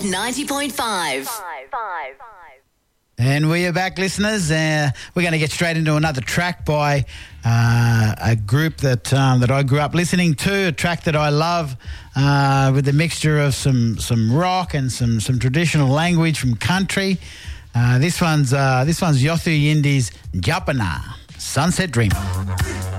90.5. And we are back, listeners. We're going to get straight into another track by a group that I grew up listening to, a track that I love with a mixture of some rock and some traditional language from country. This one's Yothu Yindi's Japana, Sunset Dream.